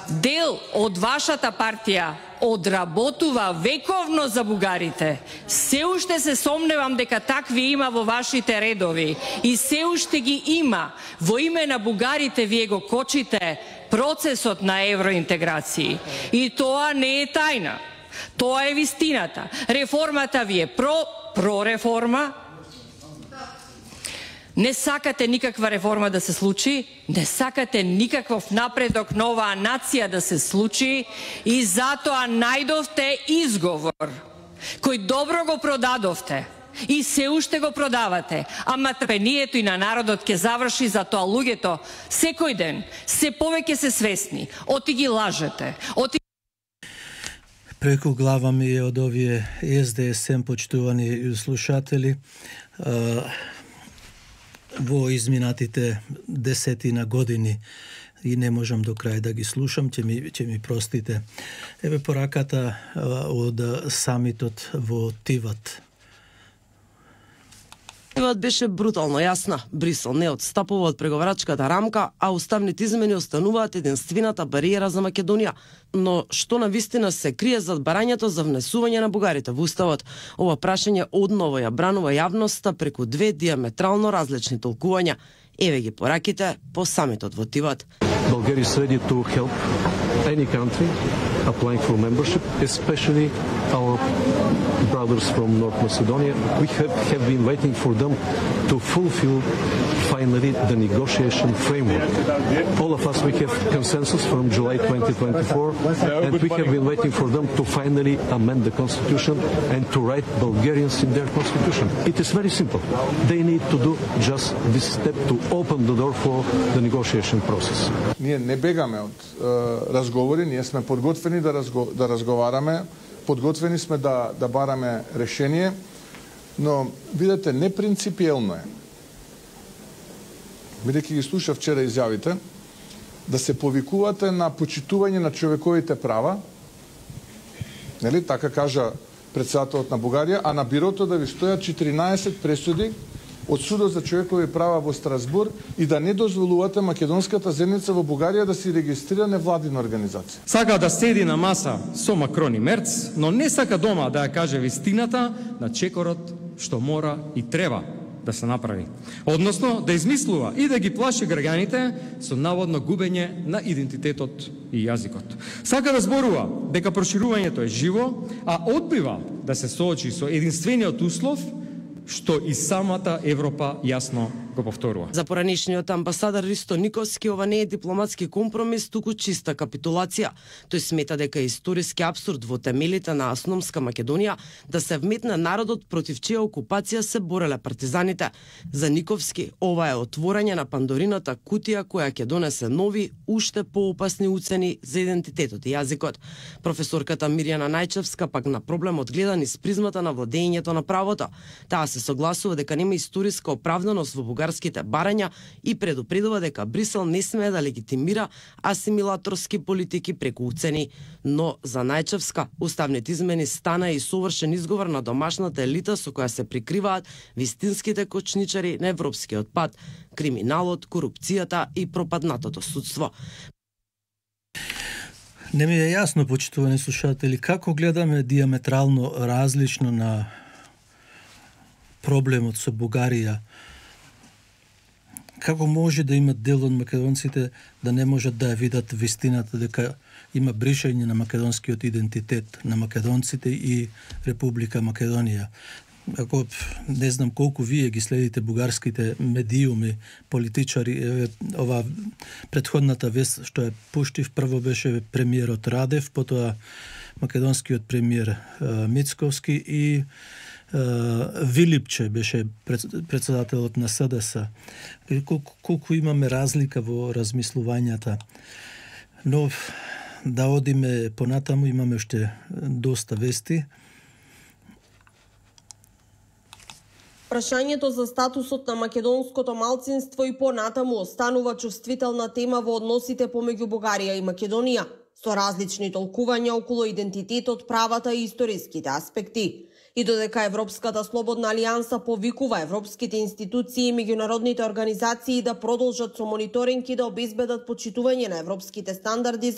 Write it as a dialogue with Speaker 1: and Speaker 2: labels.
Speaker 1: дел од вашата партија одработува вековно за бугарите. Се уште се сомневам дека такви има во вашите редови и се уште ги има. Во име на бугарите вие го кочите процесот на евроинтеграција. И тоа не е тајна. Тоа е вистината. Реформата ви е прореформа. Не сакате никаква реформа да се случи, не сакате никаков напредок на оваа нација да се случи и затоа најдовте изговор кој добро го продадовте и се уште го продавате, ама трпението и на народот ќе заврши, затоа луѓето секој ден се повеќе се свесни, оти ги лажете, оти
Speaker 2: Преку глава ми е од овие СДСМ, почитувани слушатели, во изминатите 10 години и не можам до крај да ги слушам, ќе ми простите. Еве пораката од самитот во Тиват.
Speaker 3: Тиват беше брутално јасна. Брисел не отстапува од преговарачката рамка, а уставните измени остануваат единствената бариера за Македонија. Но што на вистина се крие зад барањето за внесување на бугарите во уставот? Ова прашање одново ја бранува јавноста преку две диаметрално различни толкувања. Еве ги пораките по самитот во Тиват.
Speaker 4: Bulgaria is ready to help any country applying for membership, especially our brothers from North Macedonia. We have been waiting for them to fulfill finally the negotiation framework. All of us, we have consensus from July 2024, and we have been waiting for them to finally amend the constitution and to write Bulgarians in their constitution. It is very simple. They need to do just this step to open the door for the negotiation process.
Speaker 5: Ние не бегаме од разговори, ние сме подготвени да разговараме, подготвени сме да бараме решение, но видете, непринципиелно е. Бидејќи ги слуша вчера изјавите, да се повикувате на почитување на човековите права, нели, така кажа председателот на Бугарија, а на бирото да ви стојат 14 пресуди од Судот за човекови права во Страсбург и да не дозволувате македонската заедница во Бугарија да си регистрира невладина организација.
Speaker 6: Сака да седи на маса со Макрон и Мерц, но не сака дома да ја каже вистината на чекорот што мора и треба да се направи. Односно, да измислува и да ги плаши граѓаните со наводно губење на идентитетот и јазикот. Сака да зборува дека проширувањето е живо, а одбива да се соочи со единствениот услов што и самата Европа јасно го повторува.
Speaker 3: За поранешниот амбасадор Ристо Никовски ова не е дипломатски компромис, туку чиста капитулација. Тој смета дека е историски апсурд во темелите на автономска Македонија да се вметне народот против чија окупација се бореле партизаните. За Никовски ова е отворање на Пандорината кутија која ќе донесе нови, уште поопасни уцени за идентитетот и јазикот. Професорката Мирјана Најчевска пак на проблемот гледа низ призмата на владењето на правото. Таа се согласува дека нема историска оправданост во бугарските барања и предупредува дека Брисел не смее да легитимира асимилаторски политики преку уцени. Но за Најчевска уставните измени стана и совршен изговор на домашната елита со која се прикриваат вистинските кочничари на европскиот пат, криминалот, корупцијата и пропаднатото судство.
Speaker 2: Не ми е јасно, почитувани слушатели, како гледаме диаметрално различно на проблемот со Бугарија. Како може да имат дел од македонците да не можат да ја видат вистината дека има бришање на македонскиот идентитет на македонците и Република Македонија. Ако не знам колку вие ги следите бугарските медиуми, политичари, ова претходната вест што ја пуштив, прво беше премиерот Радев, потоа македонскиот премиер Мицковски и Вилипче беше председателот на СДС. Колку имаме разлика во размислувањата. Но да одиме понатаму, имаме уште доста вести.
Speaker 7: Прашањето за статусот на македонското малцинство и понатаму останува чувствителна тема во односите помеѓу Бугарија и Македонија, со различни толкувања околу идентитетот, правата и историските аспекти. И додека Европската слободна алијанса повикува европските институции и меѓународните организации да продолжат со мониторинг и да обезбедат почитување на европските стандарди